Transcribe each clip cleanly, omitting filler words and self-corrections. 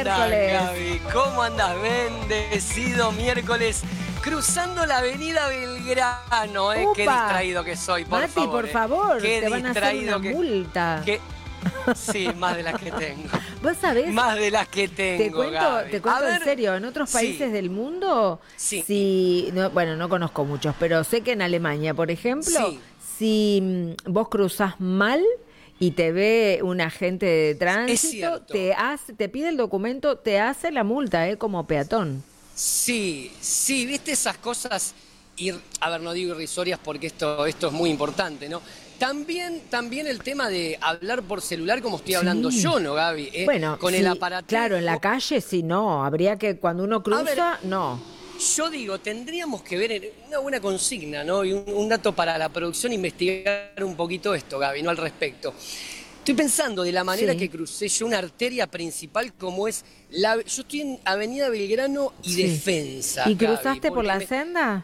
miércoles. Gaby? ¿Cómo andas? Bendecido miércoles. Cruzando la avenida Belgrano, ¿eh? Qué ¡Upa! distraído que soy, por Mati, favor. por favor, Qué te van a hacer una multa. Sí, más de las que tengo. ¿Vos sabés? Más de las que tengo, Gaby. Te cuento en serio, en otros países del mundo, bueno, no conozco muchos, pero sé que en Alemania, por ejemplo, si vos cruzás mal y te ve un agente de tránsito, te pide el documento, te hace la multa, como peatón. Sí, viste esas cosas, a ver, no digo irrisorias porque esto es muy importante, ¿no? También el tema de hablar por celular como estoy hablando yo, ¿no, Gaby? Bueno, con el aparato. Claro, en la calle sí, no. Habría que, cuando uno cruza, no. Yo digo, tendríamos que ver una buena consigna, ¿no? Y un dato para la producción, investigar un poquito esto, Gaby, ¿no? Al respecto. Estoy pensando de la manera que crucé yo una arteria principal como es yo estoy en Avenida Belgrano y Defensa. ¿Y cruzaste por la senda?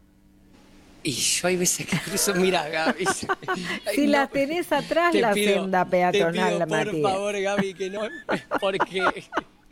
Y yo hay veces que cruzo, mira, Gaby. Si la tenés atrás, la senda peatonal, Matías. Por favor, Gaby, que no, porque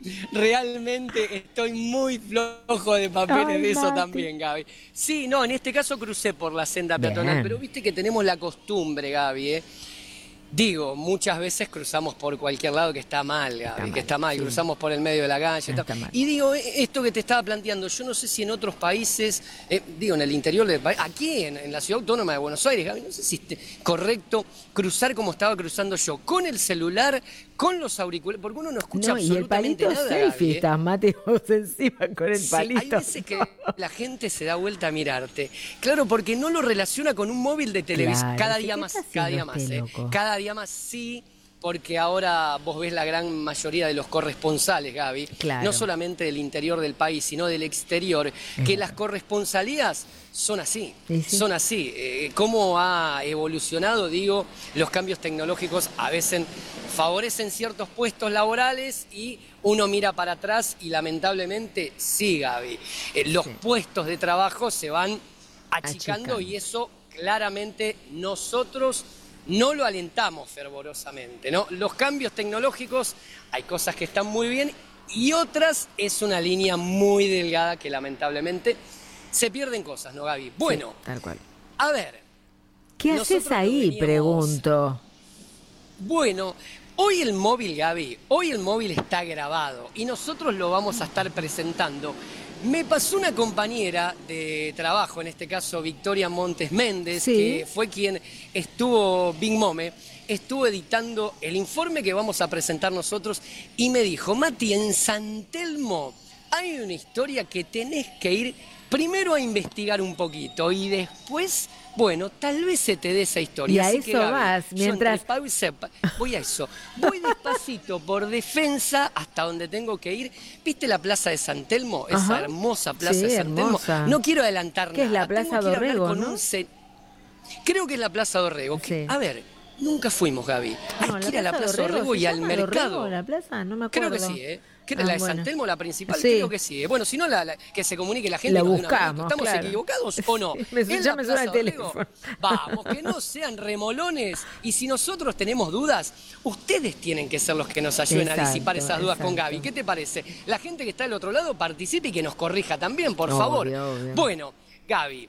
realmente estoy muy flojo de papeles de eso también, Gaby. Sí, no, en este caso crucé por la senda peatonal, pero viste que tenemos la costumbre, Gaby, Digo, muchas veces cruzamos por cualquier lado que está mal, Gaby, que está mal, cruzamos por el medio de la calle. Y digo, esto que te estaba planteando, yo no sé si en otros países, digo, en el interior del país, aquí en la Ciudad Autónoma de Buenos Aires, Gaby, no sé si es correcto cruzar como estaba cruzando yo, con el celular, con los auriculares, porque uno no escucha absolutamente nada, y el palito selfie, estás, Mate, vos encima con el palito. Hay veces que la gente se da vuelta a mirarte. Claro, porque no lo relaciona con un móvil de televisión. Cada día más, cada día más sí, porque ahora vos ves la gran mayoría de los corresponsales, Gaby, no solamente del interior del país, sino del exterior, que las corresponsalías son así, son así. Cómo ha evolucionado, digo, los cambios tecnológicos a veces favorecen ciertos puestos laborales y uno mira para atrás y lamentablemente sí, Gaby, los puestos de trabajo se van achicando y eso claramente nosotros no lo alentamos fervorosamente, ¿no? Los cambios tecnológicos, hay cosas que están muy bien y otras es una línea muy delgada que lamentablemente se pierden cosas, ¿no, Gaby? Bueno, tal cual. A ver. ¿Qué haces ahí? Pregunto. Bueno, hoy el móvil, Gaby, hoy el móvil está grabado y nosotros lo vamos a estar presentando. Me pasó una compañera de trabajo, en este caso Victoria Montes Méndez, que fue quien estuvo, Big Mome, estuvo editando el informe que vamos a presentar nosotros y me dijo, Mati, en San Telmo hay una historia que tenés que ir primero a investigar un poquito y después, bueno, tal vez se te dé esa historia. Y a eso vas, mientras... Voy a eso. Voy despacito por Defensa hasta donde tengo que ir. ¿Viste la plaza de San Telmo? Esa hermosa plaza de San Telmo. No quiero adelantar nada. ¿Qué es la Plaza Dorrego, no? Creo que es la Plaza Dorrego. A ver, nunca fuimos, Gaby. Hay que ir a la Plaza Dorrego y al mercado. ¿La plaza? No me acuerdo. Creo que sí, la de San Telmo, la principal, creo que sí. Bueno, si no, que se comunique la gente. La buscamos, ¿estamos equivocados o no? Ya me suena el teléfono. Vamos, que no sean remolones. Y si nosotros tenemos dudas, ustedes tienen que ser los que nos ayuden a disipar esas dudas con Gaby. ¿Qué te parece? La gente que está del otro lado participe y que nos corrija también, por favor. Obvio. Bueno, Gaby.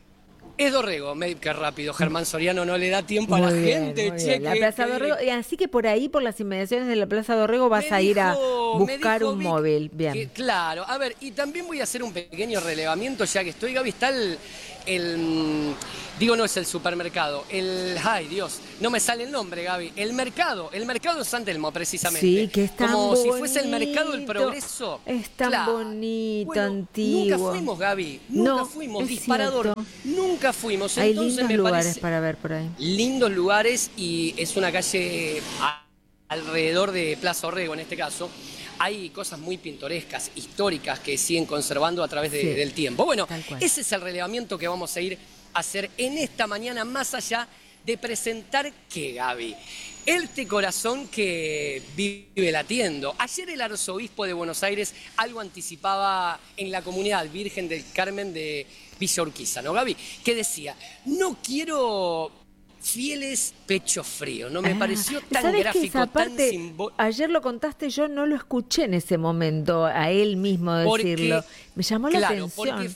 Es Dorrego, qué rápido, Germán Soriano no le da tiempo a la gente, che. La Plaza Dorrego, así que por ahí, por las inmediaciones de la Plaza Dorrego, vas a ir a buscar un móvil. Bien. Claro, a ver, y también voy a hacer un pequeño relevamiento, ya que estoy, Gaby, está digo, no es el supermercado, ay Dios, no me sale el nombre, Gaby, el mercado de San Telmo, precisamente. Sí, que es tan como bonito. Si fuese el mercado del progreso. Es tan bonito, antiguo. Nunca fuimos, Gaby, nunca fuimos, disparador, cierto. Nunca fuimos. Hay Entonces, lindos lugares para ver por ahí. Lindos lugares y es una calle alrededor de Plaza Orrego, en este caso. Hay cosas muy pintorescas, históricas, que siguen conservando a través del tiempo. Bueno, ese es el relevamiento que vamos a ir a hacer en esta mañana, más allá de presentar ¿qué, Gaby? Este corazón que vive latiendo. Ayer el arzobispo de Buenos Aires algo anticipaba en la comunidad Virgen del Carmen de Villa Urquiza, ¿no, Gaby? Que decía, no quiero fieles pecho frío. No me pareció tan ¿sabés gráfico, que esa parte, tan simbólico. Ayer lo contaste, yo no lo escuché en ese momento a él mismo decirlo. Me llamó la atención. Porque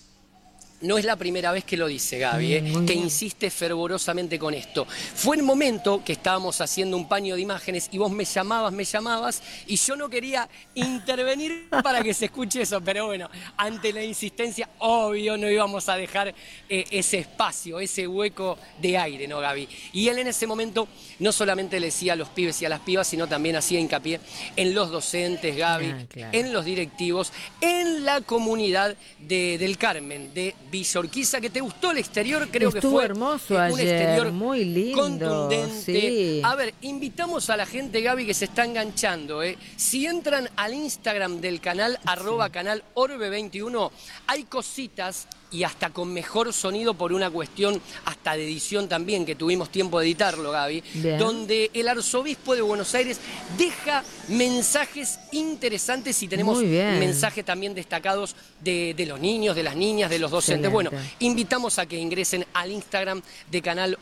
no es la primera vez que lo dice Gaby, que insiste fervorosamente con esto. Fue el momento que estábamos haciendo un paño de imágenes y vos me llamabas, y yo no quería intervenir para que se escuche eso, pero bueno, ante la insistencia, obvio, no íbamos a dejar ese espacio, ese hueco de aire, ¿no, Gaby? Y él en ese momento no solamente le decía a los pibes y a las pibas, sino también hacía hincapié en los docentes, Gaby, claro. En los directivos, en la comunidad del Carmen, de Villa Urquiza. ¿Que te gustó el exterior? Creo que fue hermoso un ayer, exterior muy lindo, contundente. Sí. A ver, invitamos a la gente, Gaby, que se está enganchando. Si entran al Instagram del canal, @canal Orbe21, hay cositas y hasta con mejor sonido por una cuestión hasta de edición también, que tuvimos tiempo de editarlo, Gaby, donde el arzobispo de Buenos Aires deja mensajes interesantes y tenemos mensajes también destacados de los niños, de las niñas, de los docentes. Excelente. Bueno, invitamos a que ingresen al Instagram de canal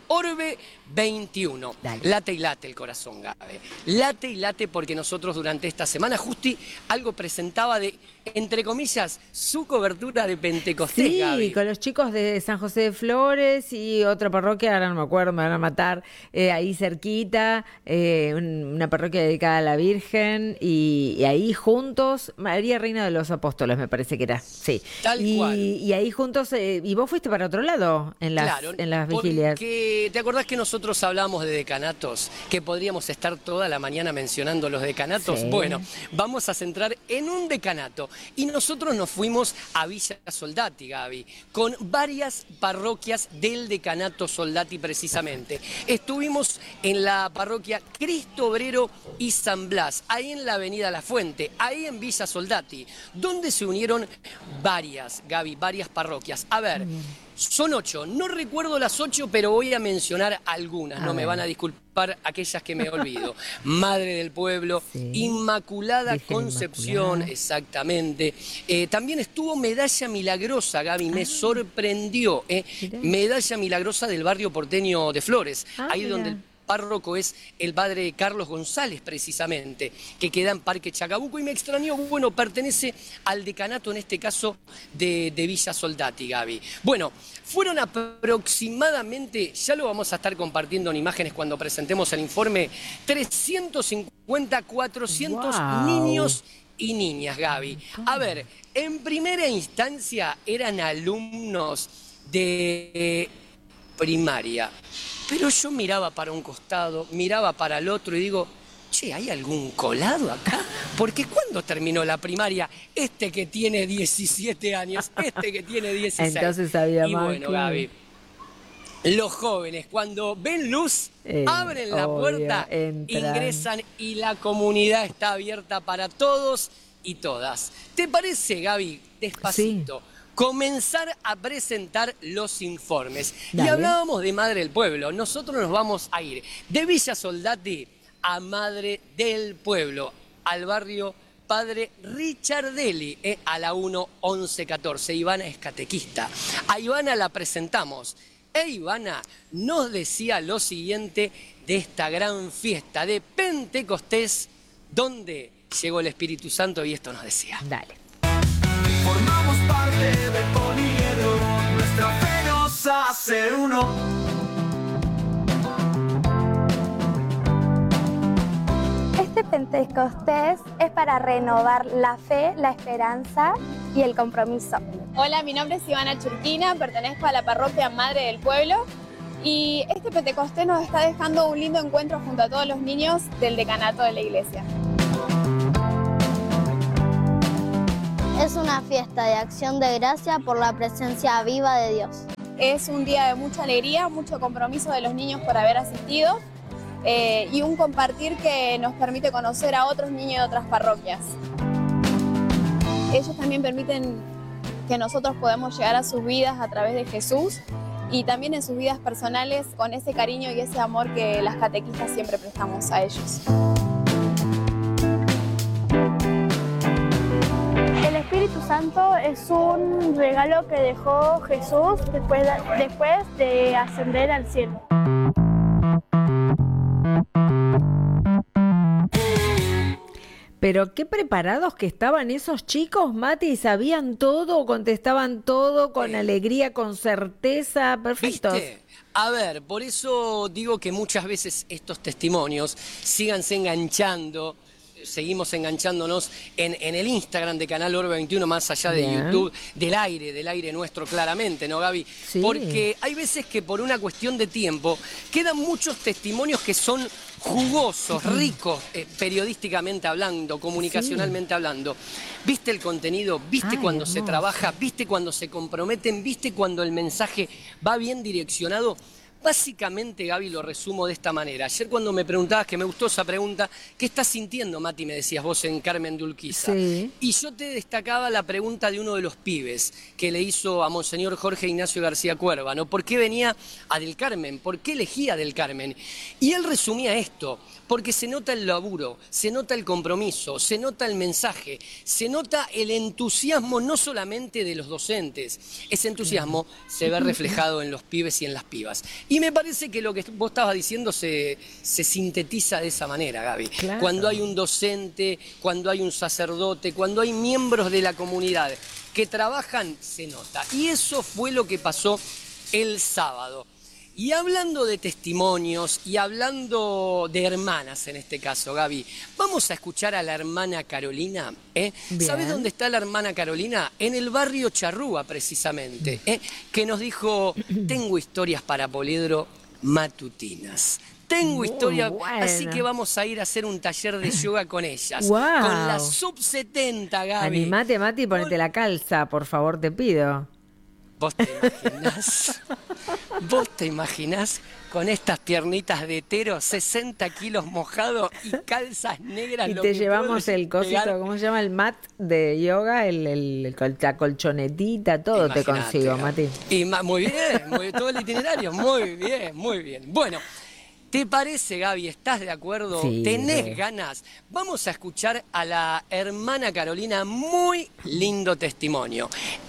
Orbe21. Dale. Late y late el corazón, Gaby. Late y late porque nosotros durante esta semana, Justi, algo presentaba de, entre comillas, su cobertura de Pentecostés, sí, Gaby. con los chicos de San José de Flores y otra parroquia, ahora no me acuerdo, me van a matar, ahí cerquita, una parroquia dedicada a la Virgen, y ahí juntos, María Reina de los Apóstoles me parece que era, sí. Tal cual. Y ahí juntos, y vos fuiste para otro lado en las vigilias. Porque, ¿te acordás que nosotros hablamos de decanatos? Que podríamos estar toda la mañana mencionando los decanatos. Sí. Bueno, vamos a centrar en un decanato. Y nosotros nos fuimos a Villa Soldati, Gaby, con varias parroquias del decanato Soldati precisamente. Estuvimos en la parroquia Cristo Obrero y San Blas, ahí en la avenida La Fuente, ahí en Villa Soldati, donde se unieron varias, Gaby, varias parroquias. A ver, son 8, no recuerdo las 8, pero voy a mencionar algunas, no me van a disculpar aquellas que me olvido. Madre del Pueblo, sí. Inmaculada Virgen Concepción, Inmaculada. Exactamente. También estuvo Medalla Milagrosa, Gaby, me sorprendió. Medalla Milagrosa del barrio porteño de Flores, ahí donde el párroco es el padre Carlos González, precisamente, que queda en Parque Chacabuco, y me extrañó, bueno, pertenece al decanato, en este caso, de Villa Soldati, Gaby. Bueno, fueron aproximadamente, ya lo vamos a estar compartiendo en imágenes cuando presentemos el informe, 350, 400 niños y niñas, Gaby. A ver, en primera instancia eran alumnos de primaria, pero yo miraba para un costado, miraba para el otro y digo, che, ¿hay algún colado acá? Porque ¿cuándo terminó la primaria? Este que tiene 17 años, este que tiene 16. Entonces había y más, bueno, Gaby, los jóvenes cuando ven luz, abren la puerta, ingresan y la comunidad está abierta para todos y todas. ¿Te parece, Gaby, despacito? Sí. Comenzar a presentar los informes. Dale. Y hablábamos de Madre del Pueblo. Nosotros nos vamos a ir de Villa Soldati a Madre del Pueblo, al barrio Padre Richardelli, a la 1-11-14. Ivana es catequista. A Ivana la presentamos. Ivana nos decía lo siguiente de esta gran fiesta de Pentecostés, donde llegó el Espíritu Santo, y esto nos decía. Dale. Formamos parte del poliedro, nuestra fe nos hace uno. Este Pentecostés es para renovar la fe, la esperanza y el compromiso. Hola, mi nombre es Ivana Churquina, pertenezco a la parroquia Madre del Pueblo, y este Pentecostés nos está dejando un lindo encuentro junto a todos los niños del decanato de la iglesia. Es una fiesta de acción de gracia por la presencia viva de Dios. Es un día de mucha alegría, mucho compromiso de los niños por haber asistido, y un compartir que nos permite conocer a otros niños de otras parroquias. Ellos también permiten que nosotros podamos llegar a sus vidas a través de Jesús, y también en sus vidas personales con ese cariño y ese amor que las catequistas siempre prestamos a ellos. El Espíritu Santo es un regalo que dejó Jesús después de ascender al cielo. Pero qué preparados que estaban esos chicos, Mati, sabían todo, contestaban todo con alegría, con certeza, perfectos. ¿Viste? A ver, por eso digo que muchas veces estos testimonios síganse enganchando, seguimos enganchándonos en el Instagram de Canal Orbe 21, más allá de YouTube, del aire nuestro claramente, ¿no, Gaby? Sí. Porque hay veces que por una cuestión de tiempo quedan muchos testimonios que son jugosos, ricos, periodísticamente hablando, comunicacionalmente hablando. ¿Viste el contenido? ¿Viste cuando se trabaja? ¿Viste cuando se comprometen? ¿Viste cuando el mensaje va bien direccionado? Básicamente, Gaby, lo resumo de esta manera. Ayer cuando me preguntabas, que me gustó esa pregunta, ¿qué estás sintiendo, Mati? Me decías vos en Carmen de Urquiza. Sí. Y yo te destacaba la pregunta de uno de los pibes que le hizo a Monseñor Jorge Ignacio García Cuerva, ¿no? ¿Por qué venía a Del Carmen? ¿Por qué elegía Del Carmen? Y él resumía esto, porque se nota el laburo, se nota el compromiso, se nota el mensaje, se nota el entusiasmo no solamente de los docentes, ese entusiasmo se ve reflejado en los pibes y en las pibas. Y me parece que lo que vos estabas diciendo se sintetiza de esa manera, Gaby. Claro. Cuando hay un docente, cuando hay un sacerdote, cuando hay miembros de la comunidad que trabajan, se nota. Y eso fue lo que pasó el sábado. Y hablando de testimonios y hablando de hermanas en este caso, Gaby, vamos a escuchar a la hermana Carolina. ¿Sabes dónde está la hermana Carolina? En el barrio Charrúa, precisamente, que nos dijo, tengo historias para Poliedro matutinas. Tengo historia, así que vamos a ir a hacer un taller de yoga con ellas. Wow. Con la sub-70, Gaby. Animate, Mati, ponete la calza, por favor, te pido. ¿Vos te imaginás? ¿Vos te imaginás con estas piernitas de hetero, 60 kilos mojado y calzas negras? Y lo te que llevamos puedo el cosito, pegar? ¿cómo se llama? El mat de yoga, la colchonetita, todo Imaginate, te consigo, Gaby. Mati. Y muy bien, todo el itinerario, muy bien, muy bien. Bueno, ¿te parece, Gaby? ¿Estás de acuerdo? Sí, ¿Tenés ganas? Vamos a escuchar a la hermana Carolina, muy lindo testimonio,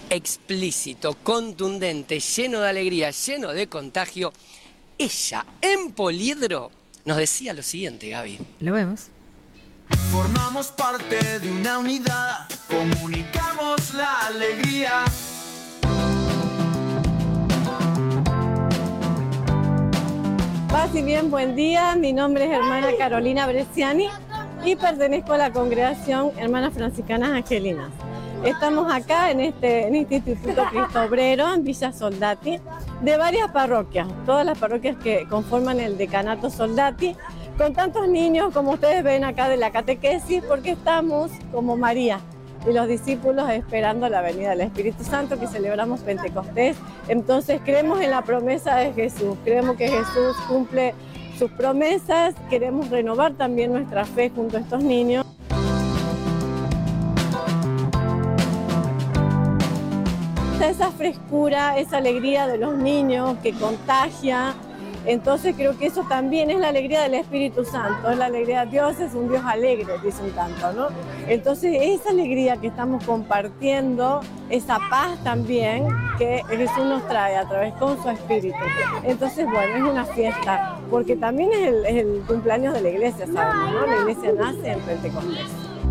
explícito, contundente, lleno de alegría, lleno de contagio. Ella, en Poliedro, nos decía lo siguiente, Gaby. Lo vemos. Formamos parte de una unidad, comunicamos la alegría. Paz y bien, buen día. Mi nombre es hermana Carolina Bresciani y pertenezco a la congregación Hermanas Franciscanas Angelinas. Estamos acá en este Instituto Cristo Obrero, en Villa Soldati, de varias parroquias, todas las parroquias que conforman el decanato Soldati, con tantos niños como ustedes ven acá de la catequesis, porque estamos como María y los discípulos esperando la venida del Espíritu Santo, que celebramos Pentecostés. Entonces creemos en la promesa de Jesús, creemos que Jesús cumple sus promesas, queremos renovar también nuestra fe junto a estos niños. Esa frescura, esa alegría de los niños que contagia. Entonces creo que eso también es la alegría del Espíritu Santo, es la alegría de Dios, es un Dios alegre, dice un canto, ¿no? Entonces esa alegría que estamos compartiendo, esa paz también que Jesús nos trae a través con su Espíritu. Entonces, bueno, es una fiesta, porque también es el cumpleaños de la iglesia, ¿sabemos, no? La iglesia nace en Pentecostés.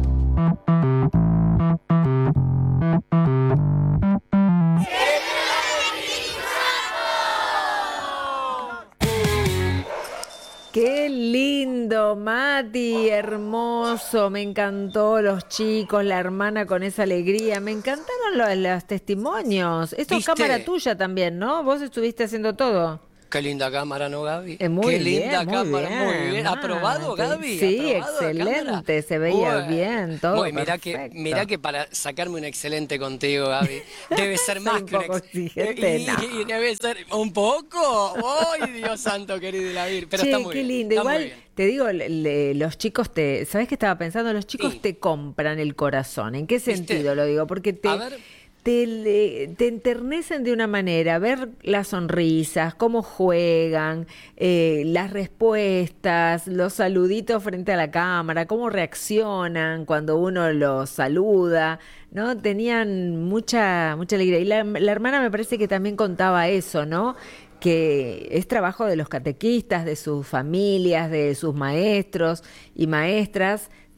Qué lindo, Mati, hermoso, me encantó los chicos, la hermana con esa alegría, me encantaron los testimonios. Esto es ¿Viste? cámara tuya también, ¿no? Vos estuviste haciendo todo. Qué linda cámara, ¿no, Gaby? Muy Qué bien, linda muy cámara, bien, muy bien. ¿Aprobado, Mati. Gaby? Sí, ¿Aprobado la excelente, cámara? se veía Bueno. bien, todo Bueno, perfecto. mirá que para sacarme un excelente contigo, Gaby, debe ser más Un que un poco exigente, no. y debe ser un poco. ¡Ay, Dios santo, querido Ilavir! Pero Che, está muy qué bien. lindo. Está muy Igual bien. te digo, los chicos ¿sabés qué estaba pensando? Los chicos Sí. te compran el corazón. ¿En qué ¿Viste? sentido lo digo? Porque A ver. te enternecen de una manera, ver las sonrisas, cómo juegan, las respuestas, los saluditos frente a la cámara, cómo reaccionan cuando uno los saluda, ¿no? Tenían mucha alegría. Y la hermana me parece que también contaba eso, ¿no? Que es trabajo de los catequistas, de sus familias, de sus maestros y maestras,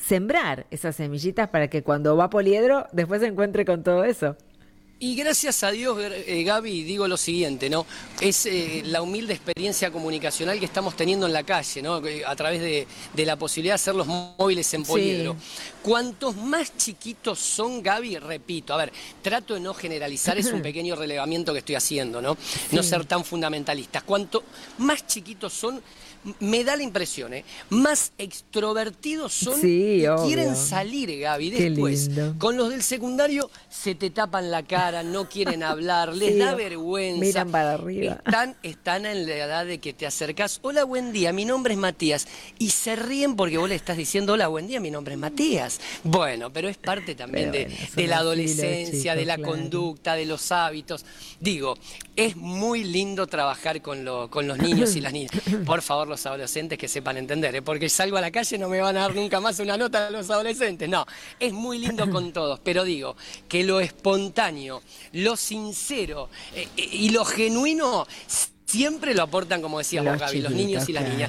sembrar esas semillitas para que cuando va Poliedro después se encuentre con todo eso. Y gracias a Dios, Gaby, digo lo siguiente, ¿no? Es la humilde experiencia comunicacional que estamos teniendo en la calle, ¿no? A través de la posibilidad de hacer los móviles en Poliedro. Sí. Cuantos más chiquitos son, Gaby, repito, a ver, trato de no generalizar, es un pequeño relevamiento que estoy haciendo, ¿no? Sí. No ser tan fundamentalistas. Cuanto más chiquitos son, me da la impresión, más extrovertidos son y quieren salir, Gaby. Después, con los del secundario, se te tapan la cara, no quieren hablar, les da vergüenza. Miran para arriba. Están en la edad de que te acercás. Hola, buen día, mi nombre es Matías. Y se ríen porque vos le estás diciendo, hola, buen día, mi nombre es Matías. Bueno, pero es parte también de la adolescencia, de la conducta, de los hábitos. Digo, es muy lindo trabajar con los niños y las niñas. Por favor, los adolescentes que sepan entender, porque salgo a la calle no me van a dar nunca más una nota de los adolescentes. No, es muy lindo con todos, pero digo que lo espontáneo, lo sincero y lo genuino siempre lo aportan, como decíamos, Gaby, los niños y las niñas.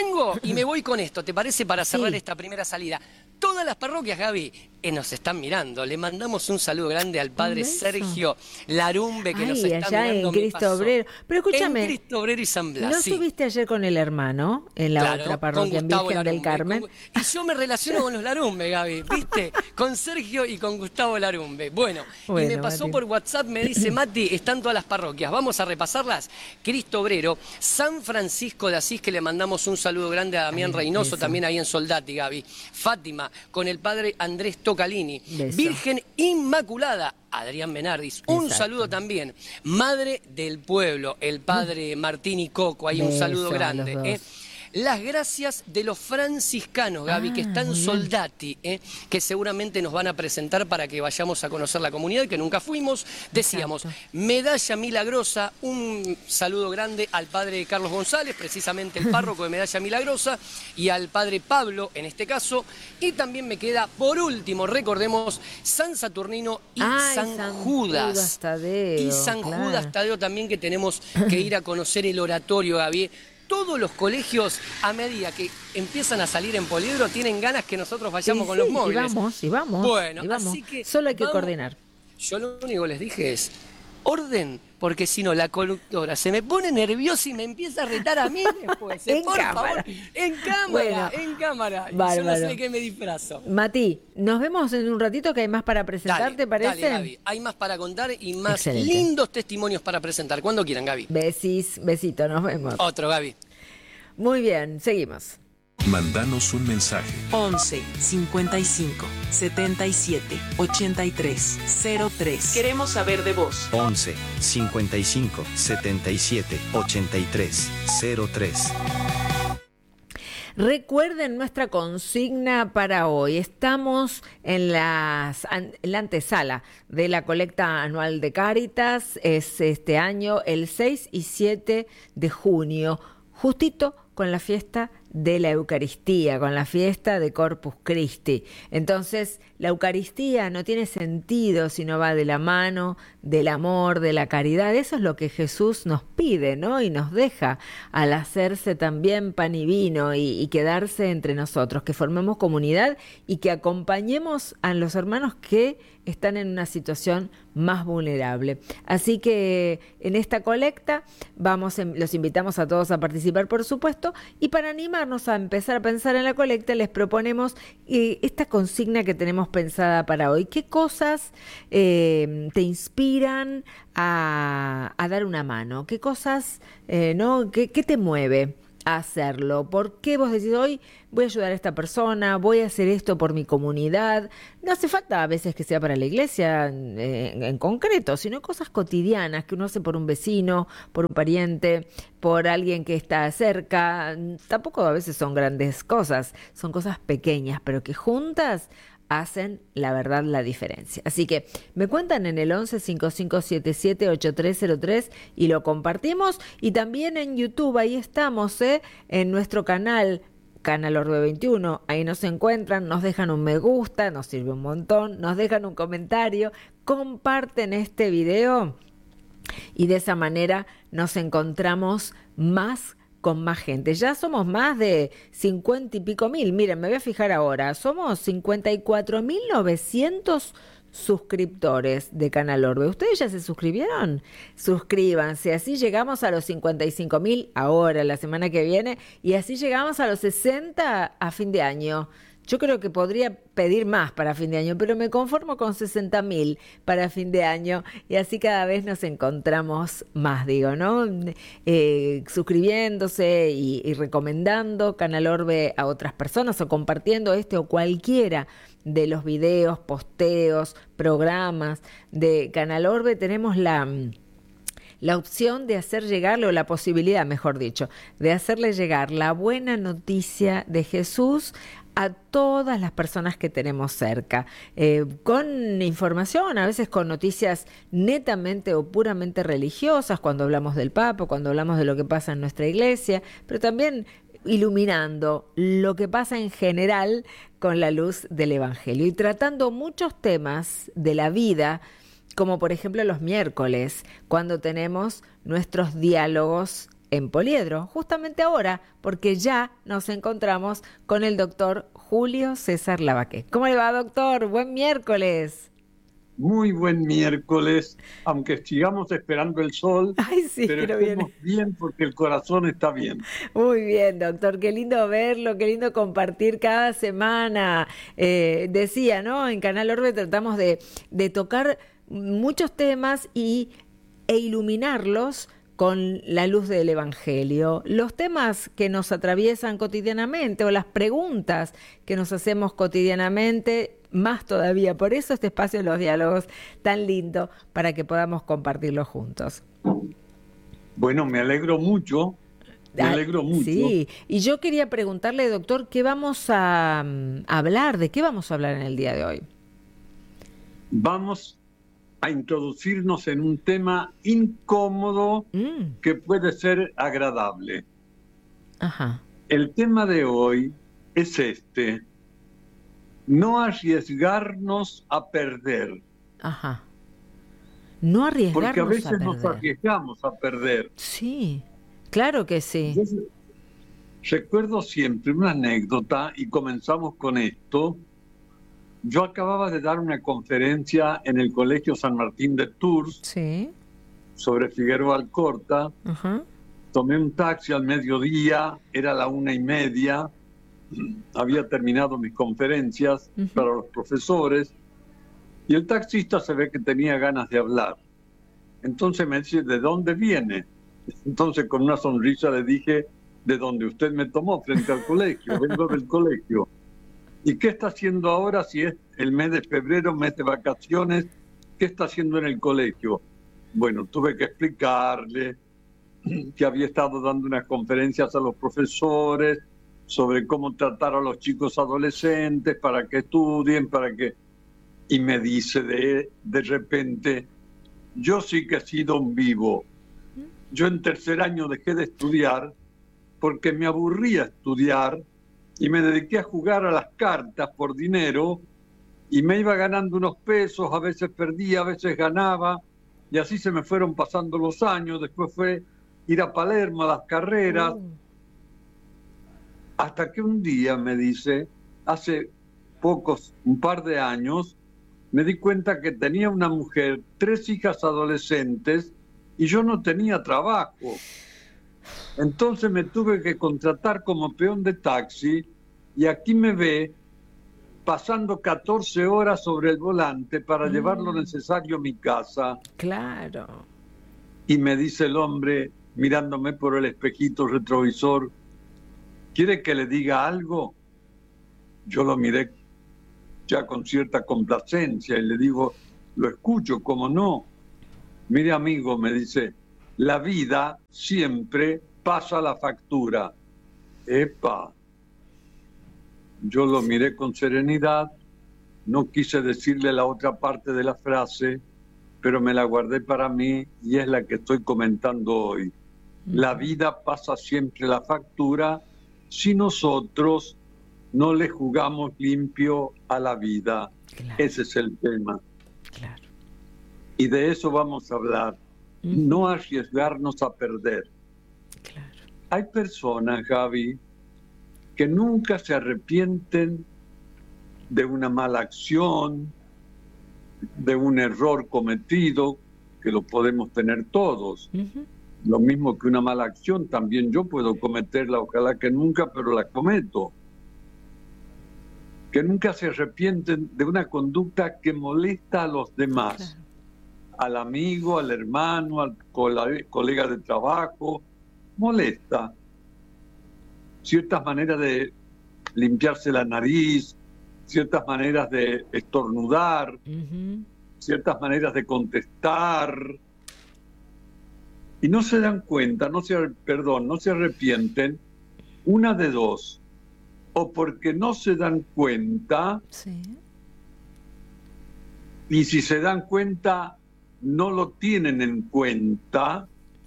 Y me voy con esto, ¿te parece? Para cerrar esta primera salida. Todas las parroquias, Gaby, nos están mirando. Le mandamos un saludo grande al padre Sergio Larumbe, que nos está mirando. En Cristo Obrero. Pero escúchame, en Cristo Obrero y San Blas. ¿No estuviste ayer con el hermano en la otra parroquia, en Virgen del Carmen? Y yo me relaciono con los Larumbe, Gaby, ¿viste? Con Sergio y con Gustavo Larumbe. Bueno, y me pasó Mati por WhatsApp, me dice, Mati, están todas las parroquias, vamos a repasarlas. Cristo Obrero, San Francisco de Asís, que le mandamos un saludo grande a Damián Reynoso, también ahí en Soldati, Gaby. Fátima, con el padre Andrés Tocalini. Beso. Virgen Inmaculada, Adrián Menardis. Un saludo también. Madre del Pueblo, el padre Martín y Coco. Ahí un saludo grande. Las gracias de los franciscanos, Gaby, que están en Soldati, que seguramente nos van a presentar para que vayamos a conocer la comunidad, que nunca fuimos. Decíamos, Medalla Milagrosa, un saludo grande al padre Carlos González, precisamente el párroco de Medalla Milagrosa, y al padre Pablo, en este caso. Y también me queda, por último, recordemos, San Saturnino y San Judas Tadeo. Y San Judas Tadeo también, que tenemos que ir a conocer el oratorio, Gaby. Todos los colegios, a medida que empiezan a salir en Poliedro, tienen ganas que nosotros vayamos con los móviles. Y vamos. Bueno, así que solo hay que coordinar. Yo lo único que les dije es orden, porque si no la conductora se me pone nerviosa y me empieza a retar a mí después. Por favor, en cámara. Yo no sé qué me disfrazo. Mati, nos vemos en un ratito, que hay más para presentar, ¿te parece? Dale, Gaby. Hay más para contar y más lindos testimonios para presentar. Cuando quieran, Gaby. Besito, nos vemos. Otro, Gaby. Muy bien, seguimos. Mándanos un mensaje. 11 55 77 83 03. Queremos saber de vos. 11 55 77 83 03. Recuerden nuestra consigna para hoy. Estamos en la antesala de la colecta anual de Cáritas. Es este año el 6 y 7 de junio, justito con la fiesta de la Eucaristía, con la fiesta de Corpus Christi. Entonces, la Eucaristía no tiene sentido si no va de la mano del amor, de la caridad. Eso es lo que Jesús nos pide, ¿no? Y nos deja al hacerse también pan y vino y quedarse entre nosotros, que formemos comunidad y que acompañemos a los hermanos que están en una situación más vulnerable. Así que en esta colecta los invitamos a todos a participar, por supuesto, y para animarnos a empezar a pensar en la colecta, les proponemos esta consigna que tenemos pensada para hoy. ¿Qué cosas te inspiran a dar una mano? ¿Qué cosas, ¿Qué te mueve a hacerlo? ¿Por qué vos decís, hoy voy a ayudar a esta persona, voy a hacer esto por mi comunidad? No hace falta a veces que sea para la iglesia en concreto, sino cosas cotidianas que uno hace por un vecino, por un pariente, por alguien que está cerca. Tampoco a veces son grandes cosas, son cosas pequeñas, pero que juntas hacen, la verdad, la diferencia. Así que me cuentan en el 11 5577 8303 y lo compartimos. Y también en YouTube, ahí estamos, en nuestro Canal Orbe 21, ahí nos encuentran, nos dejan un me gusta, nos sirve un montón, nos dejan un comentario, comparten este video y de esa manera nos encontramos más con más gente. Ya somos más de 50 y pico mil. Miren, me voy a fijar ahora. Somos 54.900 suscriptores de Canal Orbe. ¿Ustedes ya se suscribieron? Suscríbanse, así llegamos a los 55.000 ahora, la semana que viene, y así llegamos a los 60 a fin de año. Yo creo que podría pedir más para fin de año, pero me conformo con 60.000 para fin de año, y así cada vez nos encontramos más, digo, ¿no? Suscribiéndose y recomendando Canal Orbe a otras personas, o compartiendo este o cualquiera de los videos, posteos, programas de Canal Orbe. Tenemos la opción de hacer llegarle, o la posibilidad, mejor dicho, de hacerle llegar la buena noticia de Jesús a todas las personas que tenemos cerca, con información, a veces con noticias netamente o puramente religiosas, cuando hablamos del Papa, cuando hablamos de lo que pasa en nuestra iglesia, pero también iluminando lo que pasa en general con la luz del Evangelio y tratando muchos temas de la vida, como por ejemplo los miércoles, cuando tenemos nuestros diálogos en Poliedro, justamente ahora, porque ya nos encontramos con el doctor Julio César Lavaqué. ¿Cómo le va, doctor? Buen miércoles. Muy buen miércoles, aunque sigamos esperando el sol. Ay, sí, pero estemos bien porque el corazón está bien. Muy bien, doctor, qué lindo verlo, qué lindo compartir cada semana. Decía, ¿no? En Canal Orbe tratamos de tocar muchos temas e iluminarlos con la luz del Evangelio. Los temas que nos atraviesan cotidianamente, o las preguntas que nos hacemos cotidianamente, más todavía. Por eso este espacio de los diálogos tan lindo, para que podamos compartirlo juntos. Bueno, me alegro mucho. Sí, y yo quería preguntarle, doctor, ¿qué vamos a hablar? ¿De qué vamos a hablar en el día de hoy? Vamos a introducirnos en un tema incómodo que puede ser agradable. Ajá. El tema de hoy es este: no arriesgarnos a perder. Ajá. No arriesgarnos a perder. Porque a veces nos arriesgamos a perder. Sí, claro que sí. Yo recuerdo siempre una anécdota, y comenzamos con esto. Yo acababa de dar una conferencia en el Colegio San Martín de Tours, sí, sobre Figueroa Alcorta. Uh-huh. Tomé un taxi al mediodía, era la 1:30, había terminado mis conferencias para los profesores, y el taxista se ve que tenía ganas de hablar. Entonces me dice, ¿de dónde viene? Entonces con una sonrisa le dije, de donde usted me tomó, frente al colegio, vengo del colegio. ¿Y qué está haciendo ahora si es el mes de febrero, mes de vacaciones? ¿Qué está haciendo en el colegio? Bueno, tuve que explicarle que había estado dando unas conferencias a los profesores sobre cómo tratar a los chicos adolescentes para que estudien, Y me dice de repente, yo sí que he sido un vivo. Yo en tercer año dejé de estudiar porque me aburría estudiar, y me dediqué a jugar a las cartas por dinero, y me iba ganando unos pesos, a veces perdía, a veces ganaba, y así se me fueron pasando los años. Después fue ir a Palermo a las carreras, hasta que un día me dice, hace un par de años, me di cuenta que tenía una mujer, 3 hijas adolescentes, y yo no tenía trabajo. Entonces me tuve que contratar como peón de taxi, y aquí me ve pasando 14 horas sobre el volante para llevar lo necesario a mi casa. Claro. Y me dice el hombre, mirándome por el espejito retrovisor, ¿quiere que le diga algo? Yo lo miré ya con cierta complacencia y le digo, lo escucho, ¿cómo no? Mire, amigo, me dice, la vida siempre pasa la factura. ¡Epa! Yo lo miré con serenidad, no quise decirle la otra parte de la frase, pero me la guardé para mí, y es la que estoy comentando hoy. La vida pasa siempre la factura si nosotros no le jugamos limpio a la vida. Claro. Ese es el tema. Claro. Y de eso vamos a hablar. No arriesgarnos a perder. Claro. Hay personas, Gaby, que nunca se arrepienten de una mala acción, de un error cometido, que lo podemos tener todos. Lo mismo que una mala acción, también yo puedo cometerla, ojalá que nunca, pero la cometo. Que nunca se arrepienten de una conducta que molesta a los demás, al amigo, al hermano, al colega de trabajo, molesta. Ciertas maneras de limpiarse la nariz, ciertas maneras de estornudar, ciertas maneras de contestar, y no se dan cuenta, no se arrepienten, una de dos, o porque no se dan cuenta, y si se dan cuenta, no lo tienen en cuenta,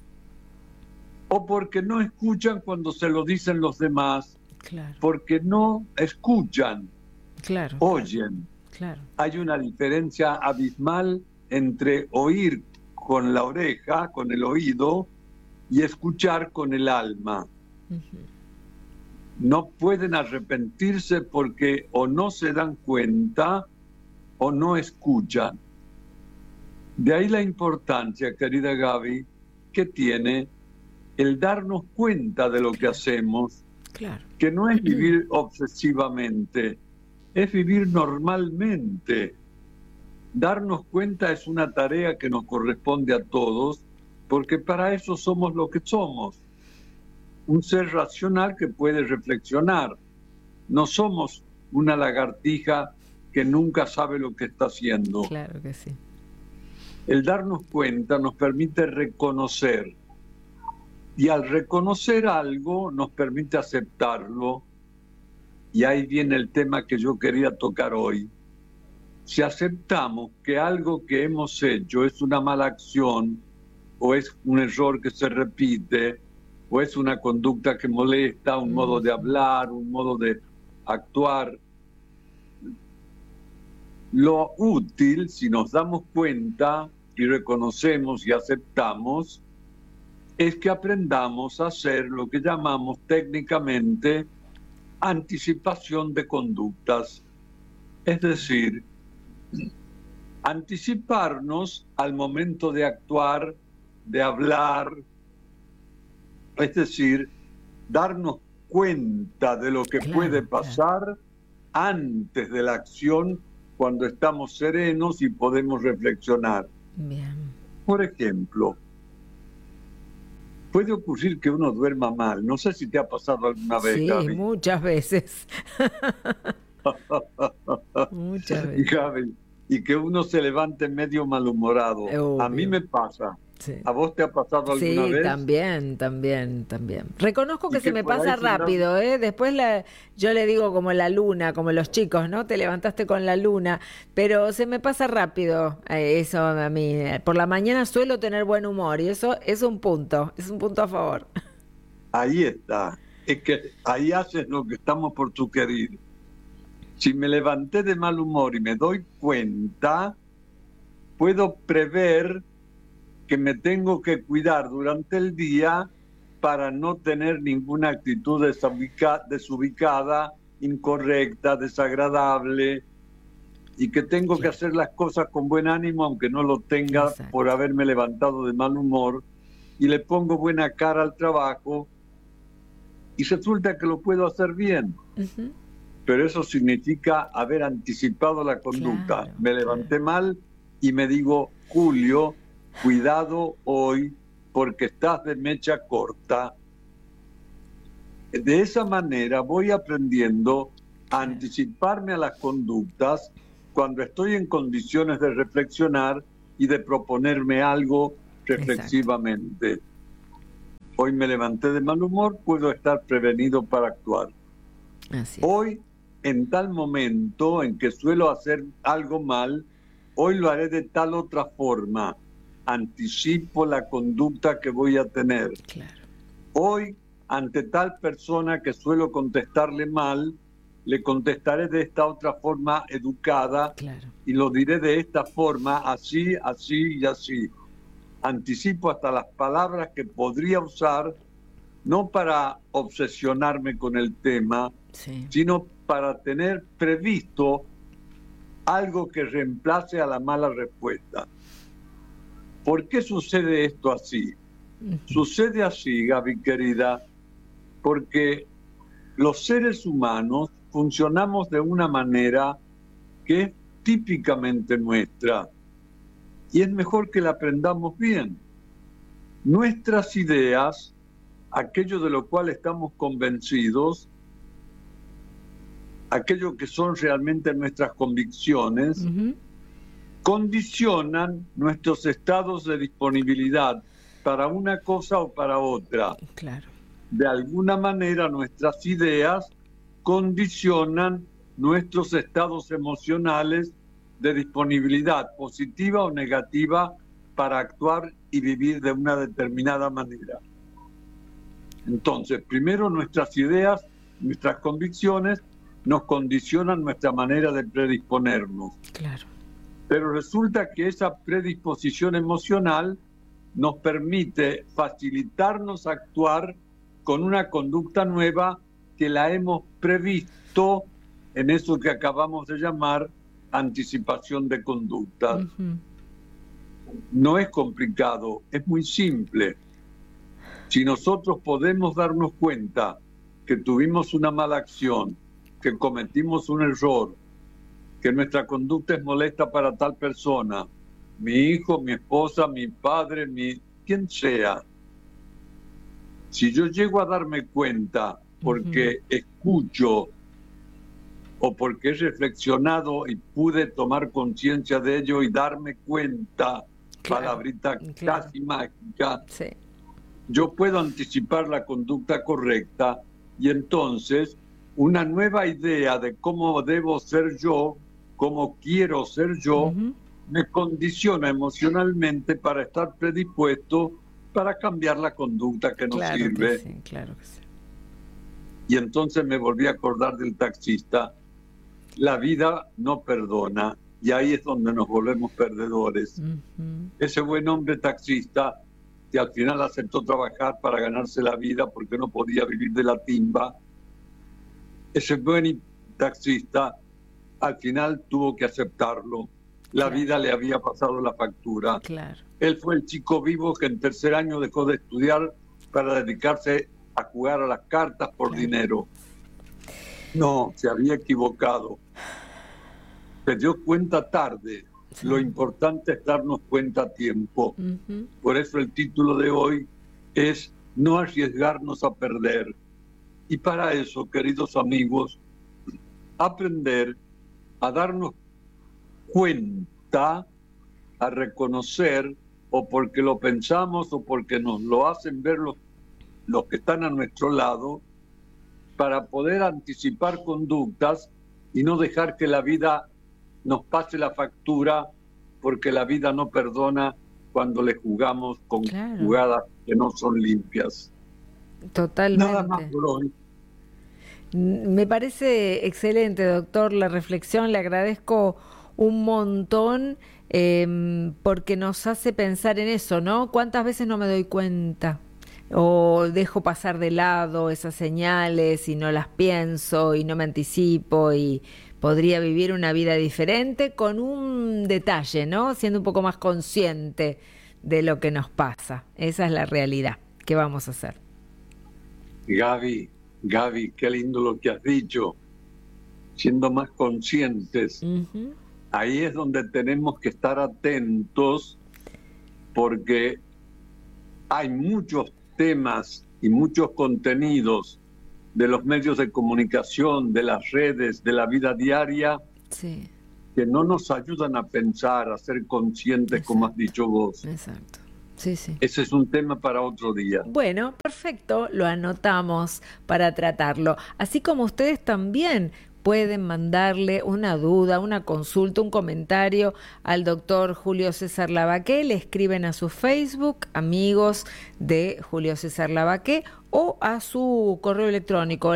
o porque no escuchan cuando se lo dicen los demás, porque no escuchan, oyen. Hay una diferencia abismal entre oír con la oreja, con el oído, y escuchar con el alma. No pueden arrepentirse porque o no se dan cuenta o no escuchan. De ahí la importancia, querida Gaby, que tiene el darnos cuenta de lo que hacemos, que no es vivir obsesivamente, es vivir normalmente. Darnos cuenta es una tarea que nos corresponde a todos, porque para eso somos lo que somos. Un ser racional que puede reflexionar. No somos una lagartija que nunca sabe lo que está haciendo. Claro que sí. El darnos cuenta nos permite reconocer. Y al reconocer algo nos permite aceptarlo. Y ahí viene el tema que yo quería tocar hoy. Si aceptamos que algo que hemos hecho es una mala acción, o es un error que se repite, o es una conducta que molesta, un modo de hablar, un modo de actuar, lo útil, si nos damos cuenta y reconocemos y aceptamos, es que aprendamos a hacer lo que llamamos técnicamente anticipación de conductas. Es decir, anticiparnos al momento de actuar, de hablar, es decir, darnos cuenta de lo que puede pasar antes de la acción, cuando estamos serenos y podemos reflexionar. Bien. Por ejemplo, puede ocurrir que uno duerma mal. No sé si te ha pasado alguna vez, sí, Gaby. Muchas veces. Muchas veces. Gaby, y que uno se levante medio malhumorado. A mí me pasa. Sí. ¿A vos te ha pasado alguna vez? Sí, también. Reconozco que se me pasa rápido, ¿eh? Después yo le digo como la luna, como los chicos, ¿no? Te levantaste con la luna, pero se me pasa rápido eso a mí. Por la mañana suelo tener buen humor y eso es un punto a favor. Ahí está. Es que ahí haces lo que estamos por sugerir. Si me levanté de mal humor y me doy cuenta, puedo prever que me tengo que cuidar durante el día para no tener ninguna actitud desubicada, incorrecta, desagradable, y que tengo que hacer las cosas con buen ánimo, aunque no lo tenga por haberme levantado de mal humor, y le pongo buena cara al trabajo, y resulta que lo puedo hacer bien. Pero eso significa haber anticipado la conducta. Me levanté mal y me digo, Julio, cuidado hoy porque estás de mecha corta. De esa manera voy aprendiendo a anticiparme a las conductas cuando estoy en condiciones de reflexionar y de proponerme algo reflexivamente. Hoy me levanté de mal humor, puedo estar prevenido para actuar. Hoy, en tal momento en que suelo hacer algo mal, hoy lo haré de tal otra forma. Anticipo la conducta que voy a tener. Hoy, ante tal persona que suelo contestarle mal, le contestaré de esta otra forma educada y lo diré de esta forma, así, así y así. Anticipo hasta las palabras que podría usar no para obsesionarme con el tema, sino para tener previsto algo que reemplace a la mala respuesta. ¿Por qué sucede esto así? Sucede así, Gaby querida, porque los seres humanos funcionamos de una manera que es típicamente nuestra, y es mejor que la aprendamos bien. Nuestras ideas, aquello de lo cual estamos convencidos, aquello que son realmente nuestras convicciones, condicionan nuestros estados de disponibilidad para una cosa o para otra. Claro. De alguna manera nuestras ideas condicionan nuestros estados emocionales de disponibilidad, positiva o negativa, para actuar y vivir de una determinada manera. Entonces, primero nuestras ideas, nuestras convicciones nos condicionan nuestra manera de predisponernos. Claro. Pero resulta que esa predisposición emocional nos permite facilitarnos actuar con una conducta nueva que la hemos previsto en eso que acabamos de llamar anticipación de conducta. No es complicado, es muy simple. Si nosotros podemos darnos cuenta que tuvimos una mala acción, que cometimos un error, que nuestra conducta es molesta para tal persona, mi hijo, mi esposa, mi padre, quien sea. Si yo llego a darme cuenta porque escucho o porque he reflexionado y pude tomar conciencia de ello y darme cuenta, palabrita casi mágica, yo puedo anticipar la conducta correcta y entonces una nueva idea de cómo debo ser yo, cómo quiero ser yo, me condiciona emocionalmente para estar predispuesto para cambiar la conducta que no sirve. Que sí, claro que sí. Y entonces me volví a acordar del taxista. La vida no perdona, y ahí es donde nos volvemos perdedores. Ese buen hombre taxista, que al final aceptó trabajar para ganarse la vida porque no podía vivir de la timba, ese buen taxista al final tuvo que aceptarlo. La vida le había pasado la factura. Él fue el chico vivo que en tercer año dejó de estudiar para dedicarse a jugar a las cartas por dinero. No, se había equivocado. Se dio cuenta tarde. Lo importante es darnos cuenta a tiempo. Por eso el título de hoy es No arriesgarnos a perder. Y para eso, queridos amigos, aprender a darnos cuenta, a reconocer, o porque lo pensamos o porque nos lo hacen ver los que están a nuestro lado, para poder anticipar conductas y no dejar que la vida nos pase la factura, porque la vida no perdona cuando le jugamos con jugadas que no son limpias. Totalmente. Nada más por hoy. Me parece excelente, doctor, la reflexión. Le agradezco un montón porque nos hace pensar en eso, ¿no? ¿Cuántas veces no me doy cuenta? O dejo pasar de lado esas señales y no las pienso y no me anticipo y podría vivir una vida diferente con un detalle, ¿no? Siendo un poco más consciente de lo que nos pasa. Esa es la realidad. ¿Qué vamos a hacer? Gaby, qué lindo lo que has dicho. Siendo más conscientes. Ahí es donde tenemos que estar atentos, porque hay muchos temas y muchos contenidos de los medios de comunicación, de las redes, de la vida diaria, que no nos ayudan a pensar, a ser conscientes, como has dicho vos. Exacto. Sí. Ese es un tema para otro día. Bueno, perfecto, lo anotamos para tratarlo. Así como ustedes también pueden mandarle una duda, una consulta, un comentario al doctor Julio César Lavaqué. Le escriben a su Facebook, amigos de Julio César Lavaqué, o a su correo electrónico,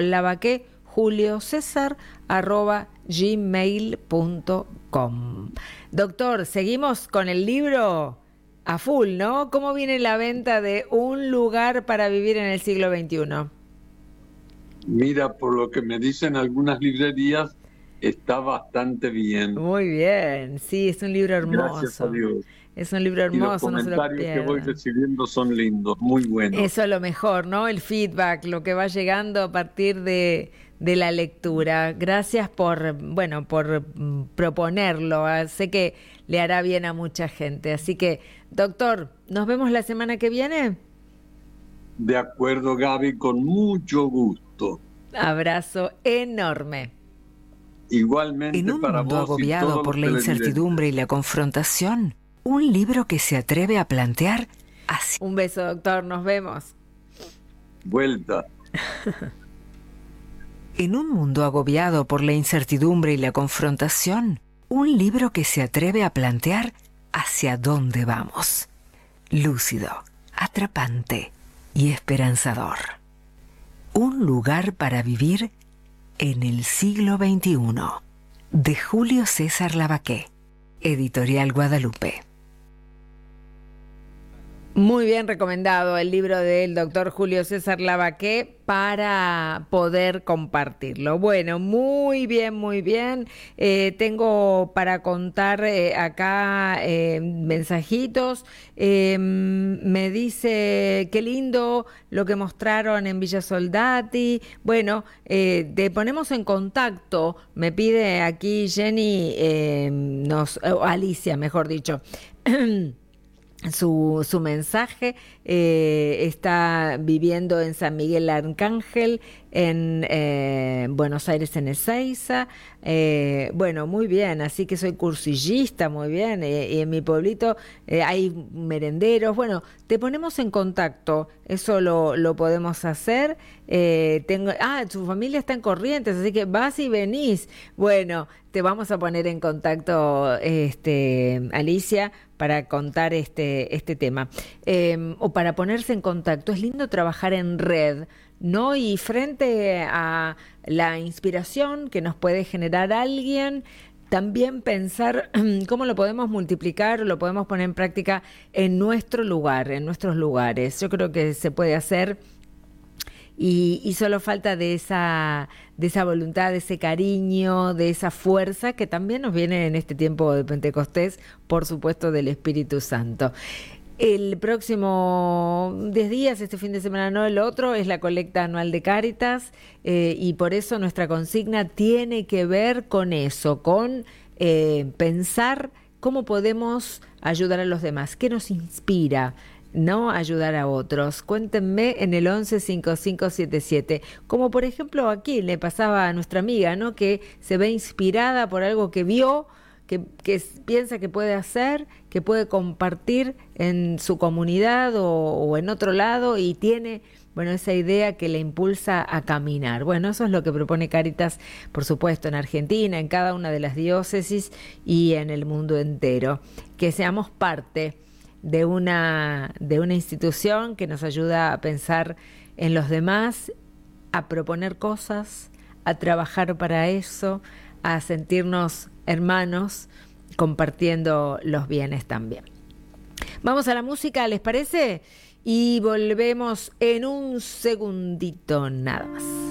lavaquejuliocesar@gmail.com. Doctor, ¿seguimos con el libro? A full, ¿no? ¿Cómo viene la venta de Un lugar para vivir en el siglo XXI? Mira, por lo que me dicen algunas librerías, está bastante bien. Muy bien, sí, es un libro hermoso. Gracias a Dios. Es un libro hermoso, no se lo pierdan. Los comentarios que voy recibiendo son lindos, muy buenos. Eso es lo mejor, ¿no? El feedback, lo que va llegando a partir de la lectura. Gracias por proponerlo. Sé que le hará bien a mucha gente. Así que, doctor, ¿nos vemos la semana que viene? De acuerdo, Gaby, con mucho gusto. Abrazo enorme. Igualmente en un para mundo vos agobiado por la incertidumbre y la confrontación, un libro que se atreve a plantear así. Un beso, doctor, nos vemos. Vuelta. En un mundo agobiado por la incertidumbre y la confrontación, un libro que se atreve a plantear hacia dónde vamos. Lúcido, atrapante y esperanzador. Un lugar para vivir en el siglo XXI. De Julio César Lavaqué, Editorial Guadalupe. Muy bien recomendado el libro del doctor Julio César Lavaqué para poder compartirlo. Bueno, muy bien, muy bien. Tengo para contar acá mensajitos. Me dice, qué lindo lo que mostraron en Villa Soldati. Bueno, te ponemos en contacto. Me pide aquí Jenny, Alicia, mejor dicho. Su mensaje. Está viviendo en San Miguel Arcángel, en Buenos Aires, en Ezeiza. Bueno, muy bien, así que soy cursillista, muy bien. Y en mi pueblito hay merenderos. Bueno, te ponemos en contacto, eso lo podemos hacer. Su familia está en Corrientes, así que vas y venís. Bueno, te vamos a poner en contacto, Alicia, para contar este tema. O para ponerse en contacto. Es lindo trabajar en red, ¿no? Y frente a la inspiración que nos puede generar alguien, también pensar cómo lo podemos multiplicar, lo podemos poner en práctica en nuestro lugar, en nuestros lugares. Yo creo que se puede hacer. Y solo falta de esa voluntad, de ese cariño, de esa fuerza que también nos viene en este tiempo de Pentecostés, por supuesto, del Espíritu Santo. El próximo 10 días, este fin de semana no, el otro, es la colecta anual de Cáritas, y por eso nuestra consigna tiene que ver con eso, con pensar cómo podemos ayudar a los demás, qué nos inspira, ¿no? Ayudar a otros. Cuéntenme en el 115577. Como por ejemplo aquí le pasaba a nuestra amiga, ¿no? Que se ve inspirada por algo que vio, que piensa que puede hacer, que puede compartir en su comunidad o en otro lado, y tiene, bueno, esa idea que le impulsa a caminar. Bueno, eso es lo que propone Cáritas, por supuesto, en Argentina, en cada una de las diócesis y en el mundo entero. Que seamos parte de una institución que nos ayuda a pensar en los demás, a proponer cosas, a trabajar para eso, a sentirnos hermanos compartiendo los bienes también. Vamos a la música, ¿les parece? Y volvemos en un segundito nada más.